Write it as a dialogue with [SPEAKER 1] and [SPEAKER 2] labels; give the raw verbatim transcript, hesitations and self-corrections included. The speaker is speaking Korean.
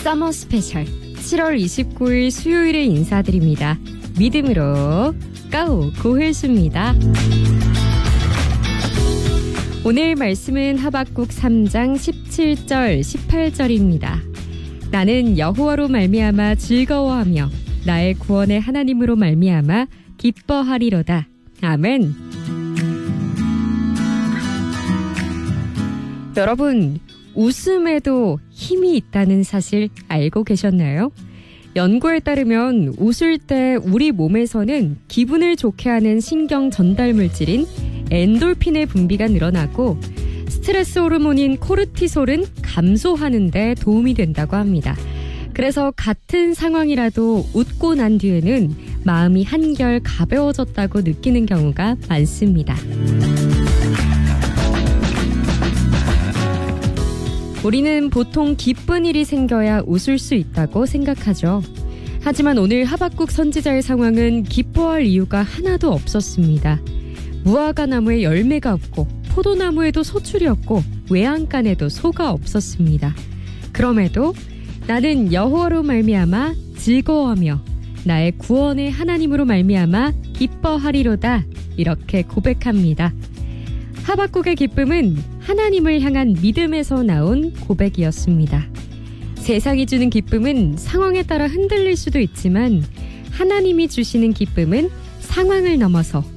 [SPEAKER 1] 서머 스페셜 칠월 이십구일 수요일에 인사드립니다. 믿음으로 고! 고혜수입니다. 오늘 말씀은 하박국 삼 장 십칠 절 십팔 절입니다. 나는 여호와로 말미암아 즐거워하며 나의 구원의 하나님으로 말미암아 기뻐하리로다. 아멘. 여러분, 웃음에도 힘이 있다는 사실 알고 계셨나요? 연구에 따르면 웃을 때 우리 몸에서는 기분을 좋게 하는 신경 전달 물질인 엔돌핀의 분비가 늘어나고 스트레스 호르몬인 코르티솔은 감소하는 데 도움이 된다고 합니다. 그래서 같은 상황이라도 웃고 난 뒤에는 마음이 한결 가벼워졌다고 느끼는 경우가 많습니다. 우리는 보통 기쁜 일이 생겨야 웃을 수 있다고 생각하죠. 하지만 오늘 하박국 선지자의 상황은 기뻐할 이유가 하나도 없었습니다. 무화과 나무에 열매가 없고 포도나무에도 소출이 없고 외양간에도 소가 없었습니다. 그럼에도 나는 여호와로 말미암아 즐거워하며 나의 구원의 하나님으로 말미암아 기뻐하리로다. 이렇게 고백합니다. 하박국의 기쁨은 하나님을 향한 믿음에서 나온 고백이었습니다. 세상이 주는 기쁨은 상황에 따라 흔들릴 수도 있지만 하나님이 주시는 기쁨은 상황을 넘어서